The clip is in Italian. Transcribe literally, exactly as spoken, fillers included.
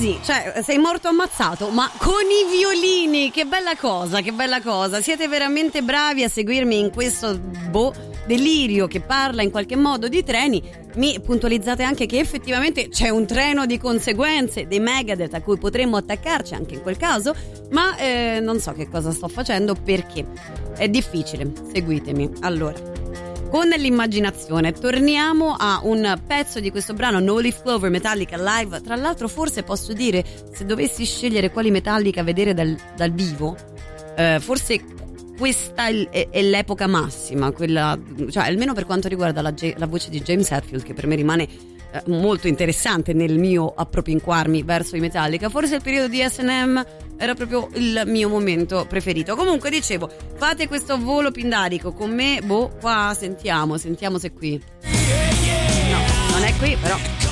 così, cioè sei morto ammazzato, ma con i violini, che bella cosa, che bella cosa. Siete veramente bravi a seguirmi in questo boh delirio che parla in qualche modo di treni. Mi puntualizzate anche che effettivamente c'è un treno di conseguenze dei Megadeth a cui potremmo attaccarci anche in quel caso, ma eh, non so che cosa sto facendo perché è difficile. Seguitemi. Allora, con l'immaginazione torniamo a un pezzo di questo brano, No Leaf Clover, Metallica live. Tra l'altro forse posso dire, se dovessi scegliere quali Metallica vedere dal, dal vivo, eh, forse questa è, è l'epoca massima, quella, cioè almeno per quanto riguarda la, la voce di James Hetfield, che per me rimane eh, molto interessante nel mio appropinquarmi verso i Metallica. Forse il periodo di S and M era proprio il mio momento preferito. Comunque dicevo, fate questo volo pindarico con me, boh, qua sentiamo, sentiamo se è qui. No, non è qui però.